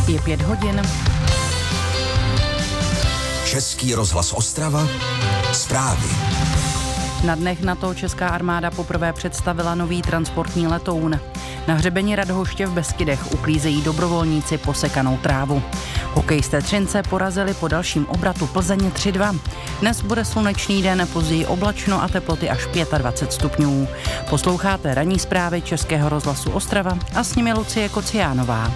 Je 5 hodin. Český rozhlas Ostrava. Zprávy. Na dnech NATO česká armáda poprvé představila nový transportní letoun. Na hřebeni Radhoště v Beskydech uklízejí dobrovolníci posekanou trávu. Hokejisté Třince porazili po dalším obratu Plzeň 3-2. Dnes bude slunečný den, později oblačno a teploty až 25 stupňů. Posloucháte ranní zprávy Českého rozhlasu Ostrava a s nimi Lucie Kociánová.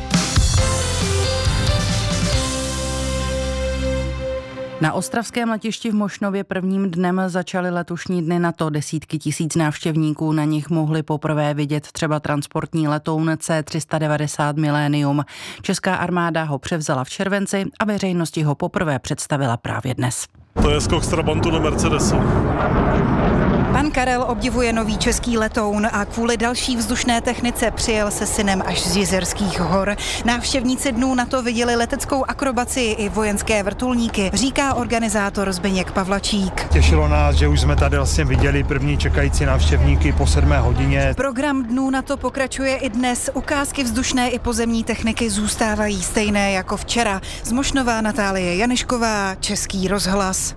Na ostravském letišti v Mošnově prvním dnem začaly letošní dny NATO. Desítky tisíc návštěvníků na nich mohli poprvé vidět třeba transportní letoun C-390 Millennium. Česká armáda ho převzala v červenci a veřejnosti ho poprvé představila právě dnes. To je skok z Trabantu do Mercedesu. Pan Karel obdivuje nový český letoun a kvůli další vzdušné technice přijel se synem až z Jizerských hor. Návštěvníci dnů NATO viděli leteckou akrobaci i vojenské vrtulníky, říká organizátor Zbyněk Pavlačík. Těšilo nás, že už jsme tady vlastně viděli první čekající návštěvníky po 7 hodině. Program dnů NATO pokračuje i dnes. Ukázky vzdušné i pozemní techniky zůstávají stejné jako včera. Z Mošnova Natálie Janešková, Český rozhlas.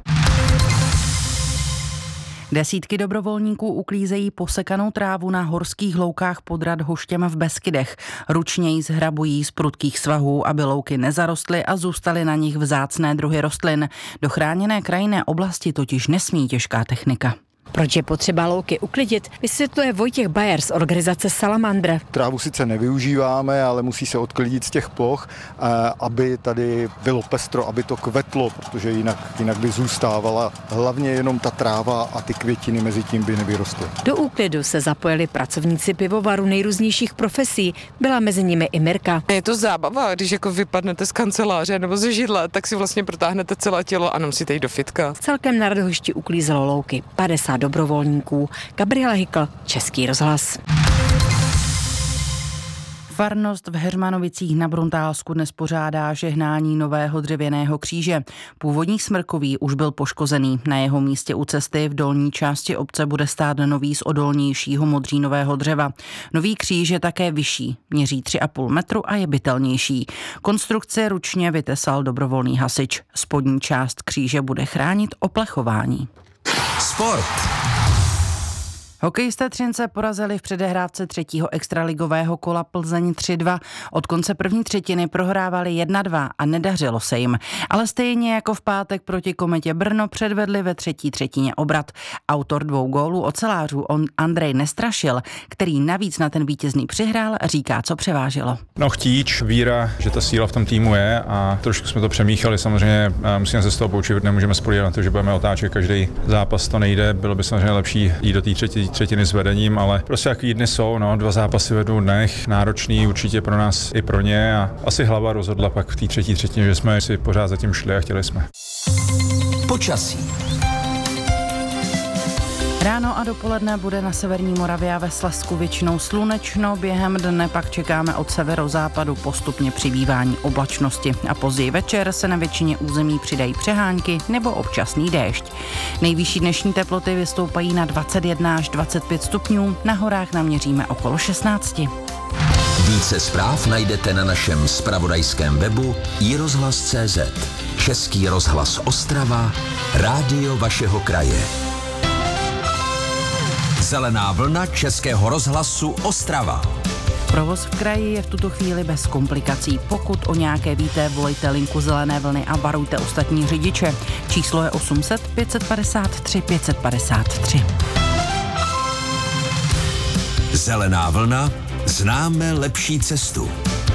Desítky dobrovolníků uklízejí posekanou trávu na horských loukách pod Radhoštěm v Beskydech. Ručně ji zhrabují z prudkých svahů, aby louky nezarostly a zůstaly na nich vzácné druhy rostlin. Do chráněné krajinné oblasti totiž nesmí těžká technika. Proč je potřeba louky uklidit, vysvětluje Vojtěch Bajer z organizace Salamandr. Trávu sice nevyužíváme, ale musí se odklidit z těch ploch, aby tady bylo pestro, aby to kvetlo, protože jinak by zůstávala hlavně jenom ta tráva a ty květiny mezi tím by nevyrostly. Do úklidu se zapojili pracovníci pivovaru nejrůznějších profesí, byla mezi nimi i Mirka. Je to zábava, když jako vypadnete z kanceláře nebo ze židle, tak si vlastně protáhnete celé tělo a nemusíte jít do fitka. Celkem na Radhošti uklízelo louky 50 dobrovolníků. Gabriela Hykl, Český rozhlas. Farnost v Heřmanovicích na Bruntálsku dnes pořádá žehnání nového dřevěného kříže. Původní smrkový už byl poškozený. Na jeho místě u cesty v dolní části obce bude stát nový z odolnějšího modřínového dřeva. Nový kříž je také vyšší, měří 3,5 metru a je bytelnější. Konstrukci ručně vytesal dobrovolný hasič. Spodní část kříže bude chránit oplechování. Sport. Hokejisté Třince porazili v předehrávce 3. extraligového kola Plzeň 3-2. Od konce první třetiny prohrávali 1-2 a nedařilo se jim. Ale stejně jako v pátek proti Kometě Brno předvedli ve třetí třetině obrat. Autor 2 gólů ocelářů Andrej Nestrašil, který navíc na ten vítězný přihrál, říká, co převážilo. Chtíč, víra, že ta síla v tom týmu je a trošku jsme to přemíchali. Samozřejmě musíme se z toho poučit, nemůžeme spoléhat na to, že budeme otáčet každý zápas, to nejde. Bylo by samozřejmě lepší jít do té třetiny s vedením, ale prostě jaký dny jsou, 2 zápasy ve 2 dnech, náročný určitě pro nás i pro ně a asi hlava rozhodla pak v té třetí třetině, že jsme si pořád zatím šli a chtěli jsme. Počasí. Ráno a dopoledne bude na severní Moravě a ve Slezsku většinou slunečno, během dne pak čekáme od severozápadu postupně přibývání oblačnosti a později večer se na většině území přidají přehánky nebo občasný déšť. Nejvyšší dnešní teploty vystoupají na 21 až 25 stupňů, na horách naměříme okolo 16. Více zpráv najdete na našem zpravodajském webu iRozhlas.cz. Český rozhlas Ostrava, rádio vašeho kraje. Zelená vlna Českého rozhlasu Ostrava. Provoz v kraji je v tuto chvíli bez komplikací. Pokud o nějaké víte, volejte linku Zelené vlny a varujte ostatní řidiče. Číslo je 800 553 553. Zelená vlna, známe lepší cestu.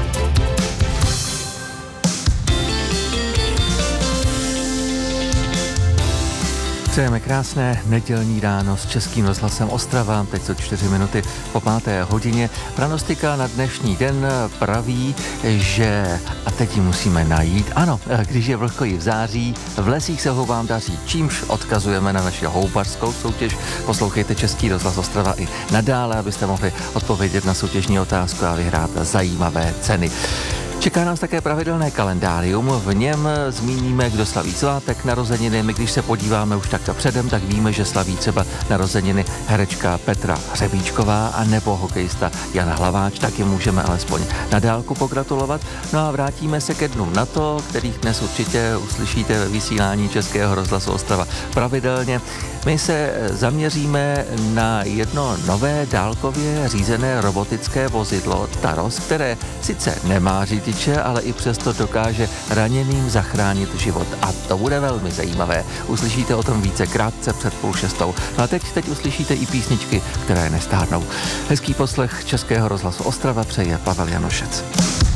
Přejeme krásné nedělní ráno s Českým rozhlasem Ostrava. Teď jsou 4 minuty po 5. hodině. Pranostika na dnešní den praví, že a teď ji musíme najít. Ano, když je vlhko i v září, v lesích se houbám daří, čímž odkazujeme na naši houbařskou soutěž. Poslouchejte Český rozhlas Ostrava i nadále, abyste mohli odpovědět na soutěžní otázku a vyhrát zajímavé ceny. Čeká nás také pravidelné kalendárium, v něm zmíníme, kdo slaví svátek, narozeniny. My když se podíváme už takto předem, tak víme, že slaví třeba narozeniny herečka Petra Hřebíčková a nebo hokejista Jan Hlaváč, tak jim můžeme alespoň na dálku pogratulovat. No a vrátíme se ke dnům NATO, kterých dnes určitě uslyšíte ve vysílání Českého rozhlasu Ostrava pravidelně. My se zaměříme na jedno nové dálkově řízené robotické vozidlo Taros, které sice nemá řidiče, ale i přesto dokáže raněným zachránit život. A to bude velmi zajímavé. Uslyšíte o tom více krátce před 5:30. No a teď uslyšíte i písničky, které nestárnou. Hezký poslech Českého rozhlasu Ostrava přeje Pavel Janošec.